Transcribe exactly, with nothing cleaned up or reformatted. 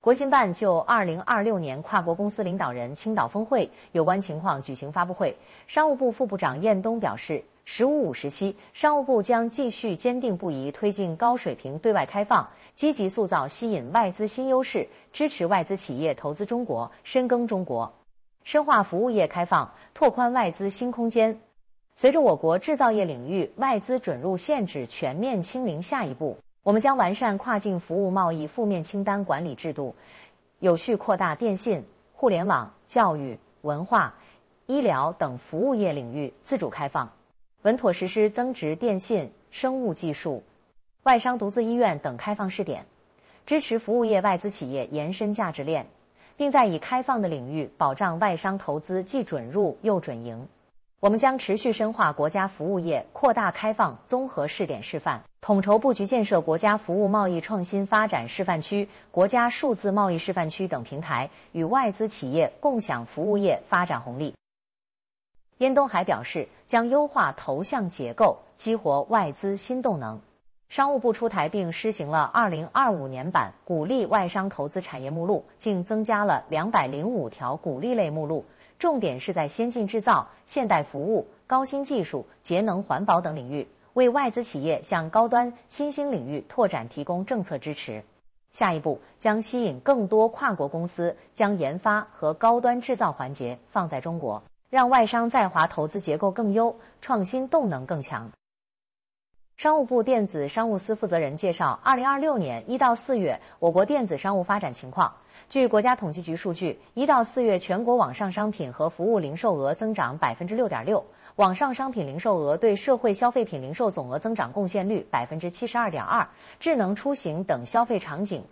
国新办就二零二六年跨国公司领导人青岛峰会有关情况举行发布会。商务部副部长晏东表示，十五五时期，商务部将继续坚定不移推进高水平对外开放，积极塑造吸引外资新优势，支持外资企业投资中国、深耕中国，深化服务业开放，拓宽外资新空间。随着我国制造业领域外资准入限制全面清零下一步，我们将完善跨境服务贸易负面清单管理制度，有序扩大电信、互联网、教育、文化、医疗等服务业领域自主开放，稳妥实施增值电信、生物技术、外商独资医院等开放试点，支持服务业外资企业延伸价值链，并在已开放的领域保障外商投资既准入又准营。我们将持续深化国家服务业扩大开放综合试点示范，统筹布局建设国家服务贸易创新发展示范区、国家数字贸易示范区等平台，与外资企业共享服务业发展红利。晏东还表示，将优化投向结构，激活外资新动能。商务部出台并施行了二零二五年版鼓励外商投资产业目录，竟增加了两百零五条鼓励类目录。重点是在先进制造、现代服务、高新技术、节能环保等领域，为外资企业向高端新兴领域拓展提供政策支持。下一步将吸引更多跨国公司将研发和高端制造环节放在中国，让外商在华投资结构更优，创新动能更强。商务部电子商务司负责人介绍，二零二六年一到四月我国电子商务发展情况。据国家统计局数据，一到四月全国网上商品和服务零售额增长百分之六点六，网上商品零售额对社会消费品零售总额增长贡献率百分之七十二点二，智能出行等消费场景